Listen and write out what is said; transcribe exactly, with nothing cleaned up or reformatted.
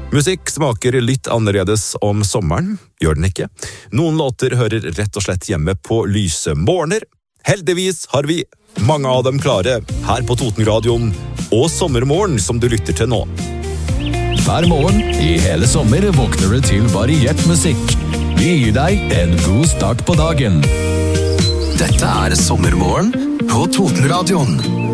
Musikk smaker litt annerledes om sommeren, gjør den ikke. Noen låter hører rett og slett hjemme på lyse morgener. Heldigvis har vi mange av dem klare her på Totenradioen og Sommermorgen som du lytter til nå. Hver morgen i hele sommer våkner du til variert musikk. Vi gir deg en god start på dagen. Dette er Sommermorgen på Totenradioen.